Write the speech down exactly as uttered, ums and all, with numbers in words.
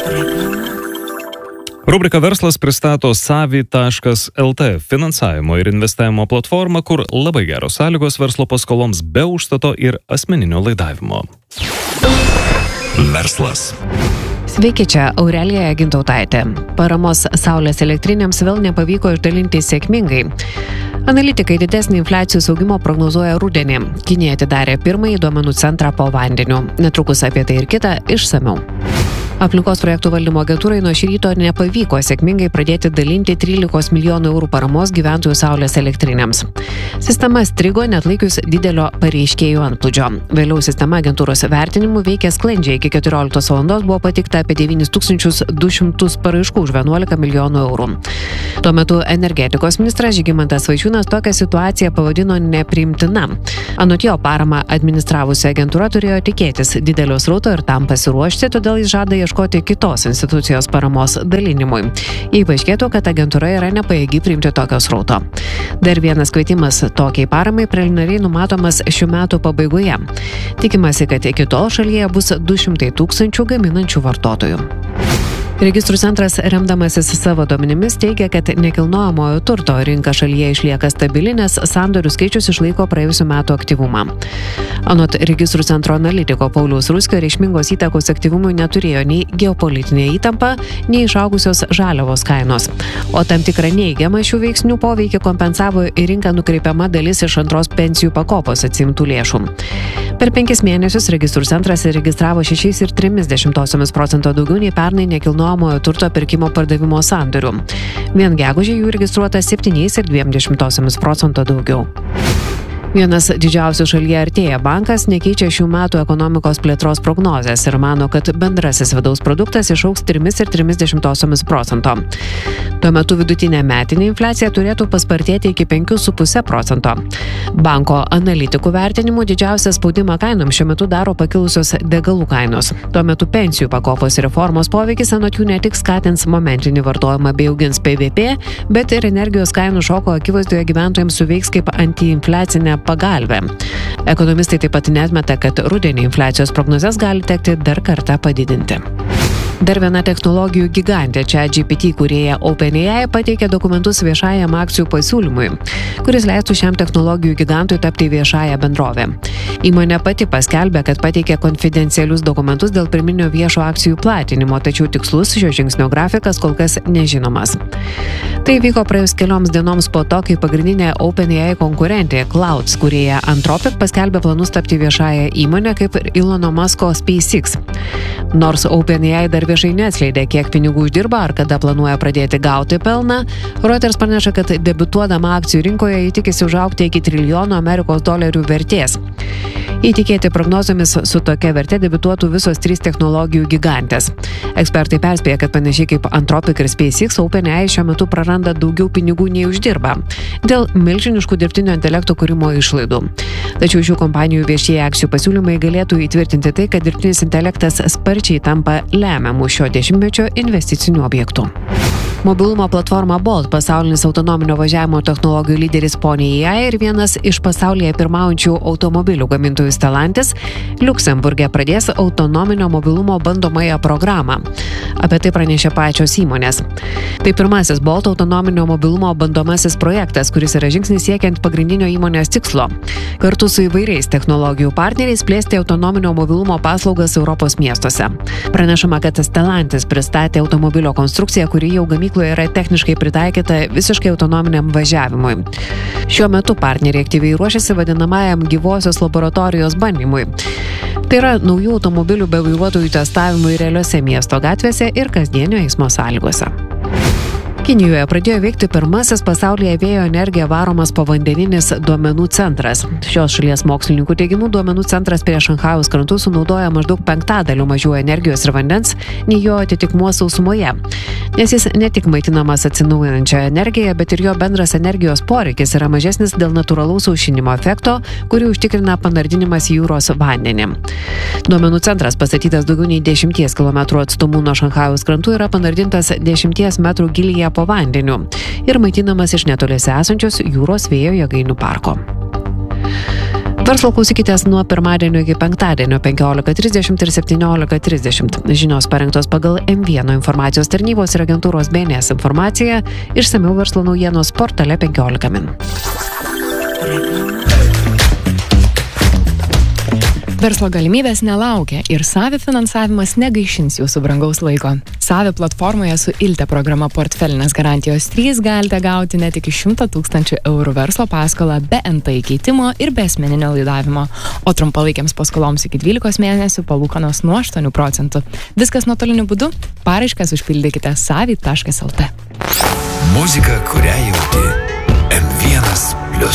Rubrika Verslas pristato savi taškas lt finansavimo ir investavimo platformą, kur labai geros sąlygos verslo paskoloms be užstato ir asmeninio laidavimo. Verslas. Sveiki, čia Aurelija Gintautaitė. Paramos saulės elektrinėms vėl nepavyko išdalinti sėkmingai. Analitikai didesnį infliacijos augimo prognozuoja rudenį. Kinija atidarė pirmąjį duomenų centrą po vandeniu. Netrukus apie tai ir kitą išsamiau. Aplinkos projektų valdymo agentūrai nuo šį ryto nepavyko sėkmingai pradėti dalinti trylikos milijonų eurų paramos gyventojų saulės elektrinėms. Sistema strigo neatlaikius didelio pareiškėjų antplūdžio. Vėliau sistema agentūros vertinimu veikė sklandžiai. Iki keturioliktos valandos buvo pateikta apie devynis tūkstančius du šimtus paraiškų už vienuolika milijonų eurų. Tuo metu energetikos ministras Žygimantas Vaičiūnas tokią situaciją pavadino nepriimtina. Anot jo, paramą administravusi agentūra turėjo tikėtis didelio srauto ir tam pasiruošti, todėl jis žada ieškoti kitos institucijos paramos dalinimui. Jei paaiškėtų, kad agentūra yra nepajėgi priimti tokio srauto. Dar vienas kvietimas tokiai paramai preliminariai numatomas šių metų pabaigoje. Tikimasi, kad iki tol šalyje bus du šimtai tūkstančių gaminančių vartotojų. Registrų centras, remdamasis savo duomenimis, teigia, kad nekilnojamojo turto rinka šalyje išlieka stabili, nes sandorių skaičius išlaiko praėjusių metų aktyvumą. Anot Registrų centro analitiko Pauliaus Ruskio, reikšmingos įtakos aktyvumui neturėjo nei geopolitinė įtampa, nei išaugusios žaliavos kainos. O tam tikrą neigiamą šių veiksnių poveikį kompensavo į rinką nukreipiama dalis iš antros pensijų pakopos atsiimtų lėšų. Per penkis mėnesius Registrų centras registravo šešiais ir trimis dešimtosiomis procento daugiau nei pernai nekilnojamojo turto pirkimo pardavimo sandorių. Vien gegužę jų registruota septyniais ir dviem dešimtosiomis procento daugiau. Vienas didžiausių šalyje Artėja bankas nekeičia šių metų ekonomikos plėtros prognozės ir mano, kad bendrasis vidaus produktas išaugs trimis ir trimis dešimtosiomis procento. Tuo metu vidutinė metinė infliacija turėtų paspartėti iki penkių su puse procento. Banko analitikų vertinimu didžiausią spaudimą kainoms šiuo metu daro pakilusios degalų kainos. Tuo metu pensijų pakopos reformos poveikis anot jų ne tik skatins momentinį vartojimą bei augins P V P, bet ir energijos kainų šoko akivaizdoje gyventojams suveiks kaip antiinfliacinė pagalbė. Ekonomistai taip pat neatmeta, kad rudenį infliacijos prognozes gali tekti dar kartą padidinti. Dar viena technologijų gigantė ChatGPT kūrėja OpenAI pateikė dokumentus viešajam akcijų pasiūlymui, kuris leistų šiam technologijų gigantui tapti viešąją bendrovę. Įmonė pati paskelbė, kad pateikė konfidencialius dokumentus dėl pirminio viešo akcijų platinimo, tačiau tikslus šio žingsnio grafikas kol kas nežinomas. Tai vyko praėjus kelioms dienoms po to, kai pagrindinė OpenAI konkurentė Clouds kūrėja Anthropic paskelbė planus tapti viešąją įmonę kaip ir Elono Musko SpaceX. Nors OpenAI dar viešai neatskleidė, kiek pinigų uždirba ar kada planuoja pradėti gauti pelną, Reuters praneša, kad debiutuodama akcijų rinkoje ji tikisi užaugti iki trilijono Amerikos dolerių vertės. Įtikėti prognozomis su tokia verte debiutuotų visos trys technologijų gigantės. Ekspertai perspėja, kad panašiai kaip Anthropic ir SpaceX, OpenAI šiuo metu praranda daugiau pinigų nei uždirba dėl milžiniškų dirbtinio intelekto kūrimo išlaidų. Tačiau šių kompanijų viešieji akcijų pasiūlymai galėtų įtvirtinti tai, kad dirbtinis intelektas sparčiai tampa lemiamų šio dešimtmečio investicinių objektų. Mobilumo platforma Bolt, pasaulinis autonominio važiavimo technologijų lyderis Pony A I ir vienas iš pasaulyje pirmaujančių automobilių gamintojų Stellantis, Liuksemburge pradės autonominio mobilumo bandomąją programą. Apie tai pranešė pačios įmonės. Tai pirmasis Bolt autonominio mobilumo bandomasis projektas, kuris yra žingsnis siekiant pagrindinio įmonės tikslo. Kartu su įvairiais technologijų partneriais plėsti autonominio mobilumo paslaugas Europos miestuose. Pranešama, kad Stellantis pristatė automobilio konstrukciją, kuri jau gamykloje yra techniškai pritaikyta visiškai autonominiam važiavimui. Šiuo metu partneriai aktyviai ruošiasi vadinamajam gyvosios laboratorijos bandymui. Tai yra naujų automobilių be vairuotojų testavimui realiuose miesto gatvėse ir kasdienio eismo sąlygose. Kinijoje pradėjo veikti pirmasis pasaulyje vėjo energija varomas povandeninis duomenų centras. Šios šalies mokslininkų teigimu duomenų centras prie Šanchajaus krantų sunaudoja maždaug penktadaliu mažiau energijos ir vandens nei jo atitikmuo sausumoje, nes jis ne tik maitinamas atsinaujinančią energiją, bet ir jo bendras energijos poreikis yra mažesnis dėl natūralaus aušinimo efekto, kurį užtikrina panardinimas į jūros vandenį. Duomenų centras, pastatytas daugiau nei dešimties kilometrų atstumu nuo Šanchajaus krantų, yra panardintas dešimties metrų gylyje po vandeniu ir maitinamas iš netoliese esančios jūros vėjo jėgainių parko. Verslo klausykitės nuo pirmadienio iki penktadienio penkiolika trisdešimt ir septyniolika trisdešimt. Žinios parengtos pagal M vienas informacijos tarnybos ir agentūros B N S informaciją, išsamiau verslo naujienos portale penkiolika min. Verslo galimybės nelaukia ir Savi finansavimas negaišins jūsų brangaus laiko. Savi platformoje su Ilte programa Portfelinės garantijos trys galite gauti net iki šimto tūkstančių eurų verslo paskolą be N T įkeitimo ir be asmeninio laidavimo, o trumpalaikiams paskoloms iki dvylikos mėnesių palūkanos nuo aštuonių procentų. Viskas nuotoliniu būdu, paraiškas užpildykite savi taškas lt. Muzika, kurią jauti. M vienas